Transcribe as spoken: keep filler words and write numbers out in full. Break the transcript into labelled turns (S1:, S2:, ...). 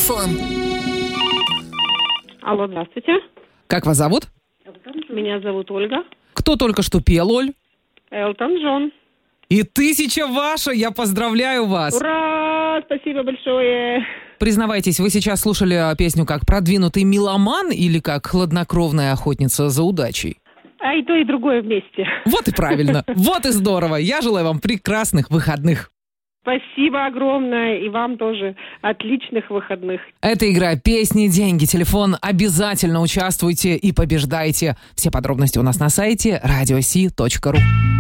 S1: телефон.
S2: Алло, здравствуйте.
S3: Как вас зовут?
S2: Меня зовут Ольга.
S3: Кто только что пел, Оль?
S2: Элтон Джон.
S3: И тысяча ваша, я поздравляю вас.
S2: Ура! Спасибо большое.
S3: Признавайтесь, вы сейчас слушали песню как продвинутый меломан или как хладнокровная охотница за удачей?
S2: А и то, и другое вместе.
S3: Вот и правильно, вот и здорово. Я желаю вам прекрасных выходных.
S2: Спасибо огромное, и вам тоже отличных выходных.
S3: Это игра «Песни, деньги, телефон». Обязательно участвуйте и побеждайте. Все подробности у нас на сайте радио си точка ру.